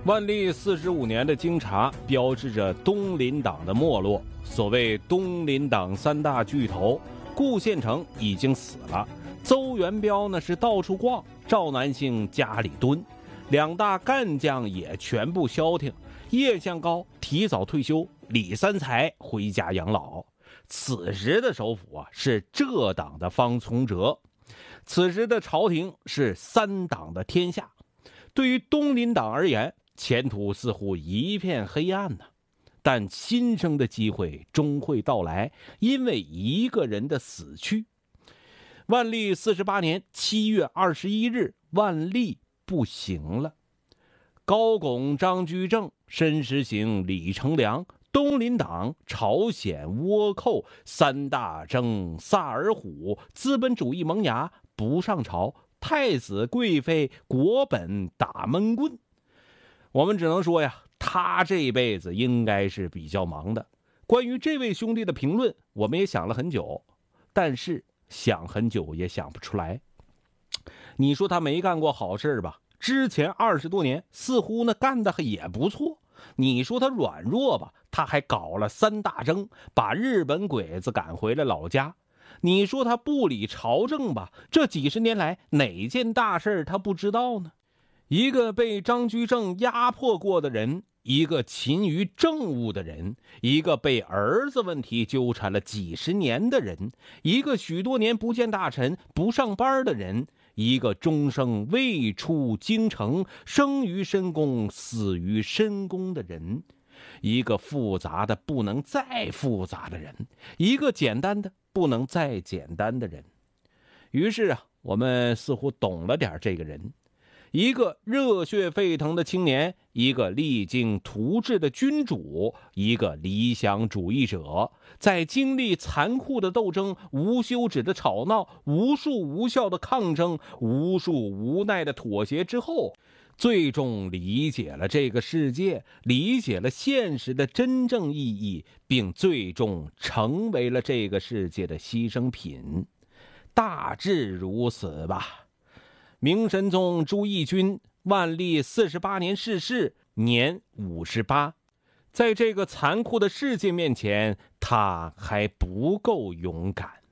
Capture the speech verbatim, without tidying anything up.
万历四十五年的京察标志着东林党的没落。所谓东林党三大巨头，顾宪成已经死了，邹元标呢是到处逛，赵南星家里蹲，两大干将也全部消停，叶向高提早退休，李三才回家养老。此时的首辅啊是浙党的方从哲，此时的朝廷是三党的天下。对于东林党而言，前途似乎一片黑暗呢。但新生的机会终会到来，因为一个人的死去。万历四十八年七月二十一日，万历不行了。高拱、张居正、申时行、李成梁，东林党、朝鲜倭寇三大征萨尔浒，资本主义萌芽不上朝，太子贵妃国本打闷棍。我们只能说呀，他这辈子应该是比较忙的。关于这位兄弟的评论，我们也想了很久，但是想很久也想不出来。你说他没干过好事吧？之前二十多年似乎呢干得也不错。你说他软弱吧？他还搞了三大征，把日本鬼子赶回了老家。你说他不理朝政吧？这几十年来哪件大事他不知道呢？一个被张居正压迫过的人，一个勤于政务的人，一个被儿子问题纠缠了几十年的人，一个许多年不见大臣不上班的人，一个终生未出京城，生于深宫死于深宫的人，一个复杂的不能再复杂的人，一个简单的不能再简单的人。于是啊，我们似乎懂了点这个人。一个热血沸腾的青年，一个励精图治的君主，一个理想主义者，在经历残酷的斗争、无休止的吵闹、无数无效的抗争、无数无奈的妥协之后，最终理解了这个世界，理解了现实的真正意义，并最终成为了这个世界的牺牲品。大致如此吧。明神宗朱翊钧万历四十八年逝世，年五十八。在这个残酷的世界面前，他还不够勇敢。